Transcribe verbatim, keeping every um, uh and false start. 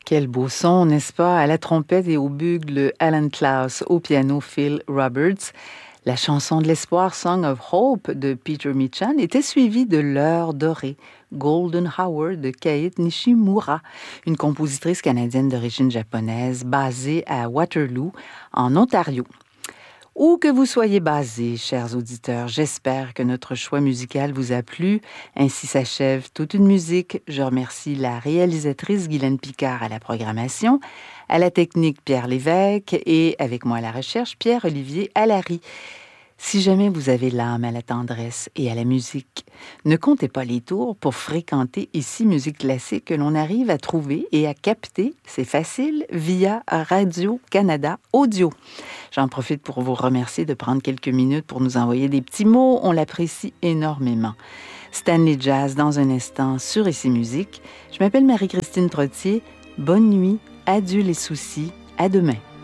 Quel beau son, n'est-ce pas? À la trompette et au bugle, Alan Klaus, au piano, Phil Roberts. La chanson de l'espoir, Song of Hope, de Peter Michan, était suivie de L'heure dorée, Golden Hour, de Kate Nishimura, une compositrice canadienne d'origine japonaise basée à Waterloo, en Ontario. Où que vous soyez basés, chers auditeurs, j'espère que notre choix musical vous a plu. Ainsi s'achève toute une musique. Je remercie la réalisatrice Guylaine Picard à la programmation, à la technique Pierre Lévesque et avec moi à la recherche Pierre-Olivier Allary. Si jamais vous avez l'âme à la tendresse et à la musique, ne comptez pas les tours pour fréquenter ici Musique Classique que l'on arrive à trouver et à capter, c'est facile, via Radio-Canada Audio. J'en profite pour vous remercier de prendre quelques minutes pour nous envoyer des petits mots, on l'apprécie énormément. Stanley Jazz dans un instant sur Ici Musique. Je m'appelle Marie-Christine Trottier. Bonne nuit, adieu les soucis, à demain.